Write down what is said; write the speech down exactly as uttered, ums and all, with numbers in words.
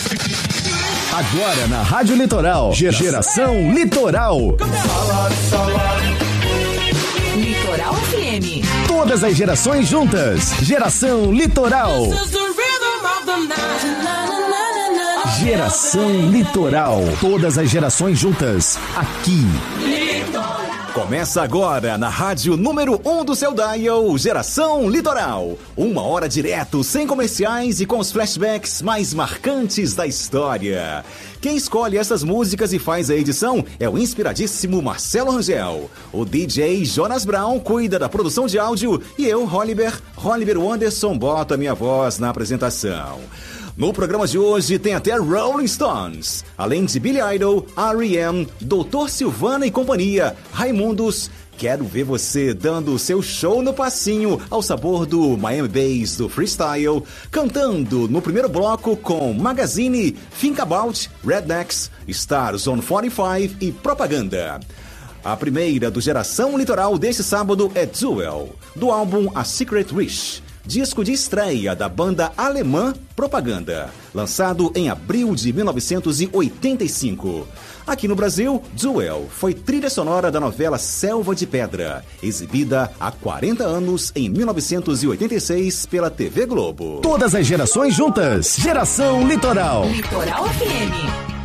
Agora na Rádio Litoral, Geração Litoral. Litoral F M. Todas as gerações juntas. Geração Litoral. Geração Litoral. Todas as gerações juntas. Aqui. Começa agora na rádio número um do seu dial, Geração Litoral. Uma hora direto, sem comerciais e com os flashbacks mais marcantes da história. Quem escolhe essas músicas e faz a edição é o inspiradíssimo Marcelo Rangel. O D J Jonas Brown cuida da produção de áudio e eu, Holliber, Holliber Wanderson, boto a minha voz na apresentação. No programa de hoje tem até Rolling Stones, além de Billy Idol, R E M, doutor Silvana e companhia, Raimundos. Quero ver você dando o seu show no passinho ao sabor do Miami Bass do Freestyle, cantando no primeiro bloco com Magazine, Think About, Rednecks, Star Zone quarenta e cinco e Propaganda. A primeira do Geração Litoral deste sábado é Duel, do álbum A Secret Wish, disco de estreia da banda alemã Propaganda, lançado em abril de mil novecentos e oitenta e cinco. Aqui no Brasil, Duel foi trilha sonora da novela Selva de Pedra, exibida há quarenta anos em mil novecentos e oitenta e seis pela T V Globo. Todas as gerações juntas. Geração Litoral. Litoral F M.